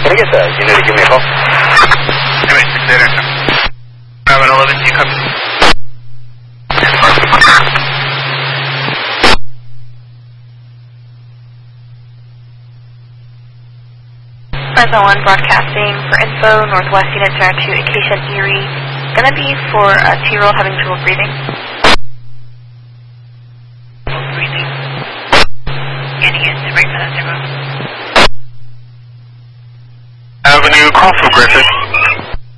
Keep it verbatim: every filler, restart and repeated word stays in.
Can I get that? You need to give me a call. Anyway, six eight action. seven eleven, do you copy? Fresno one broadcasting for info, Northwest Unit zero two, Acacia Erie. Gonna be for a two-year-old having trouble breathing. Trouble breathing. Getting it to break that zero. Avenue, call for Griffith.